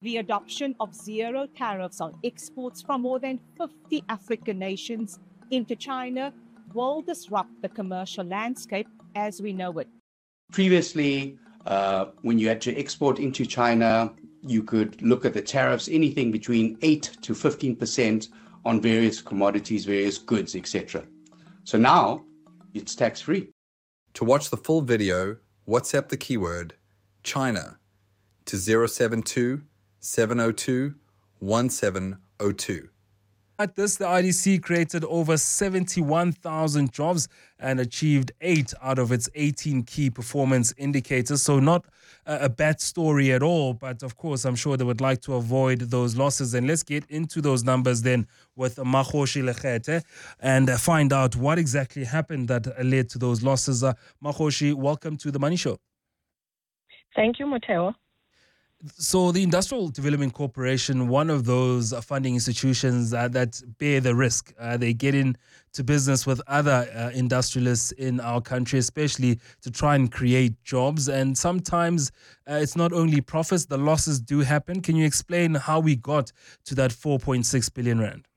The adoption of zero tariffs on exports from more than 50 African nations into China will disrupt the commercial landscape as we know it. Previously, when you had to export into China, you could look at the tariffs, anything between 8 to 15% on various commodities, various goods, etc. So now it's tax-free. To watch the full video, WhatsApp the keyword China to 072 702 1702. At this, the IDC created over 71,000 jobs and achieved 8 out of its 18 key performance indicators. So not a bad story at all, but of course, I'm sure they would like to avoid those losses. And let's get into those numbers then with Makhoshi Lekete and find out what exactly happened that led to those losses. Makhoshi, welcome to The Money Show. Thank you, Mateo. So the Industrial Development Corporation, one of those funding institutions that bear the risk. They get into business with other industrialists in our country, especially to try and create jobs. And sometimes it's not only profits, the losses do happen. Can you explain how we got to that 4.6 billion rand?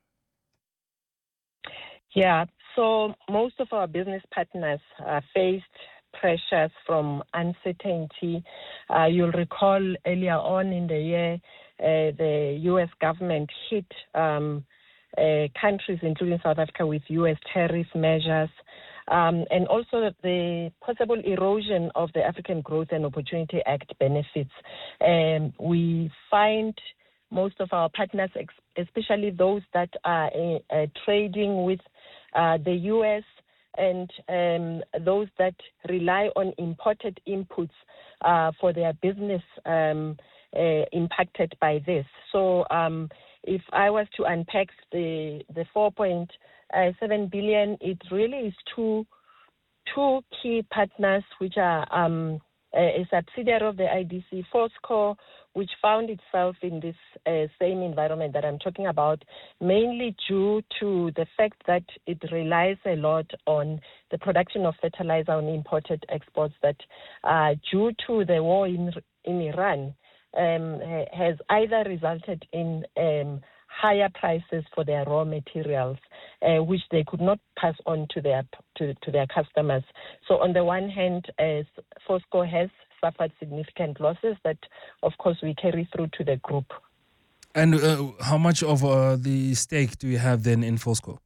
Yeah, so most of our business partners faced pressures from uncertainty. You'll recall earlier on in the year, the U.S. government hit countries, including South Africa, with U.S. tariff measures, and also the possible erosion of the African Growth and Opportunity Act benefits. We find most of our partners, especially those that are trading with the U.S., and those that rely on imported inputs for their business impacted by this. So if I was to unpack the 4.7 billion, it really is two key partners, which are a subsidiary of the IDC, Fosco, which found itself in this same environment that I'm talking about, mainly due to the fact that it relies a lot on the production of fertilizer on imported exports that, due to the war in Iran, has either resulted in higher prices for their raw materials, which they could not pass on to their customers. So on the one hand, Fosco has suffered significant losses that, of course, we carry through to the group. And how much of the stake do you have then in Fosco?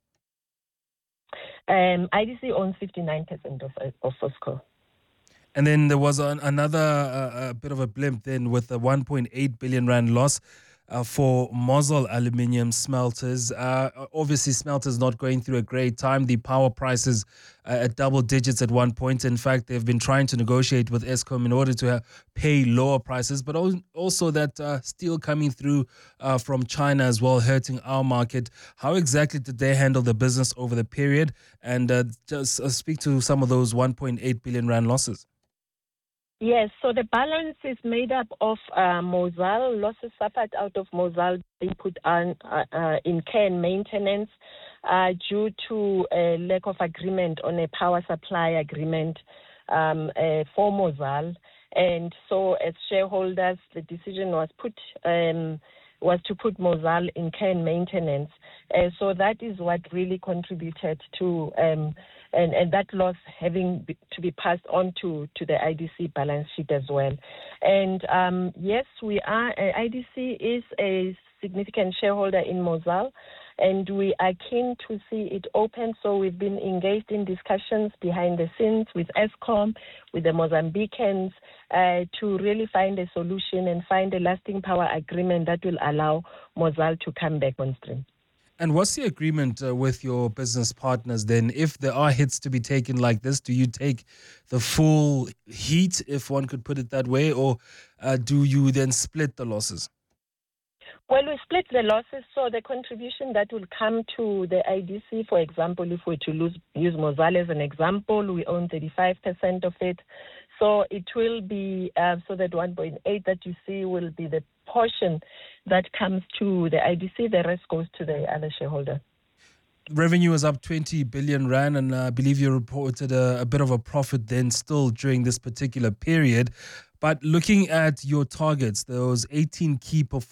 IDC owns 59% of Fosco. And then there was another bit of a blimp then with a 1.8 billion rand loss for Mosal Aluminium Smelters. Obviously, smelters not going through a great time. The power prices at double digits at one point. In fact, they've been trying to negotiate with Eskom in order to pay lower prices, but also that steel coming through from China as well, hurting our market. How exactly did they handle the business over the period? And just speak to some of those 1.8 billion rand losses. Yes, so the balance is made up of Mosal, losses suffered out of Mosal being put on in care and maintenance due to a lack of agreement on a power supply agreement for Mosal. And so as shareholders, the decision was to put Mosal in care and maintenance. So that is what really contributed to and that loss having to be passed on to the IDC balance sheet as well. And yes, we are. IDC is a significant shareholder in Mosal, and we are keen to see it open. So we've been engaged in discussions behind the scenes with Eskom, with the Mozambicans, to really find a solution and find a lasting power agreement that will allow Mosal to come back on stream. And what's the agreement with your business partners then? If there are hits to be taken like this, do you take the full heat, if one could put it that way, or do you then split the losses? Well, we split the losses, so the contribution that will come to the IDC, for example, if we're to use Mosal as an example, we own 35% of it. So it will be, so that 1.8 that you see will be the portion that comes to the IDC. The rest goes to the other shareholder. Revenue is up 20 billion rand, and I believe you reported a bit of a profit then still during this particular period. But looking at your targets, those 18 key